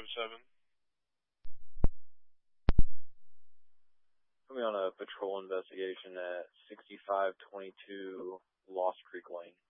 7. Put me on a patrol investigation at 6522 Lost Creek Lane.